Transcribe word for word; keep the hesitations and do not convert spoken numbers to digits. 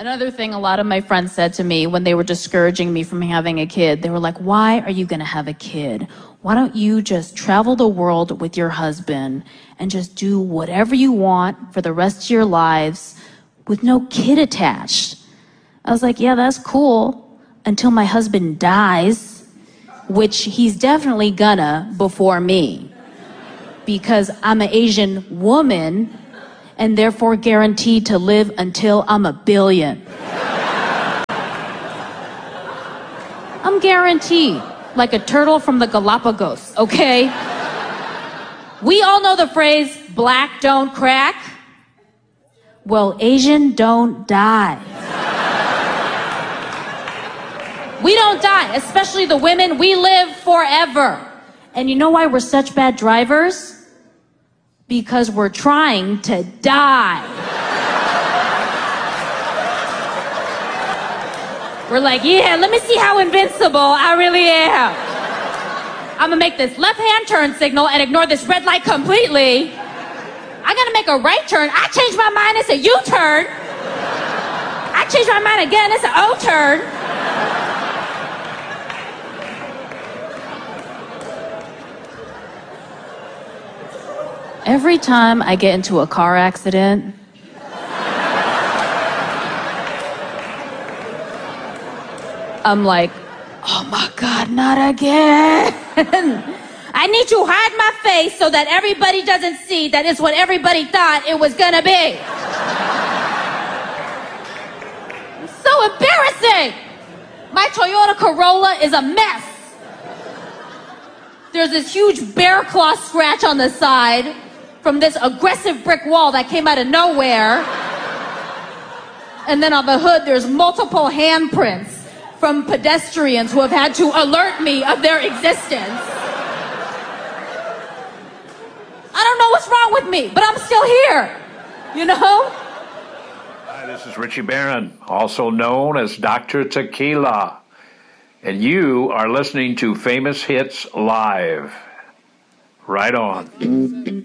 Another thing a lot of my friends said to me when they were discouraging me from having a kid, they were like, why are you going to have a kid? Why don't you just travel the world with your husband and just do whatever you want for the rest of your lives with no kid attached? I was like, yeah, that's cool until my husband dies, which he's definitely gonna before me, because I'm an Asian woman and therefore guaranteed to live until I'm a billion. I'm guaranteed, like a turtle from the Galapagos, okay? We all know the phrase, black don't crack. Well, Asian don't die. We don't die, especially the women. We live forever. And you know why we're such bad drivers? Because we're trying to die. We're like, yeah, let me see how invincible I really am. I'm gonna make this left-hand turn signal and ignore this red light completely. I'm gonna make a right turn. I change my mind, it's a U-turn. I change my mind again, it's an O-turn. Every time I get into a car accident, I'm like, oh my God, not again. I need to hide my face so that everybody doesn't see that it's what everybody thought it was gonna be. It's so embarrassing. My Toyota Corolla is a mess. There's this huge bear claw scratch on the side from this aggressive brick wall that came out of nowhere. And then on the hood, there's multiple handprints from pedestrians who have had to alert me of their existence. I don't know what's wrong with me, but I'm still here, you know? Hi, this is Richie Barron, also known as Doctor Tequila. And you are listening to Famous Hits Live. Right on.